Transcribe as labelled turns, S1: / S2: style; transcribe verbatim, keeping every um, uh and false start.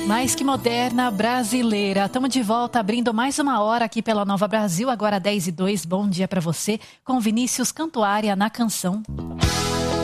S1: Mais que moderna, brasileira. Estamos de volta, abrindo mais uma hora aqui pela Nova Brasil, agora dez e dois. Bom dia para você, com Vinícius Cantuária na canção.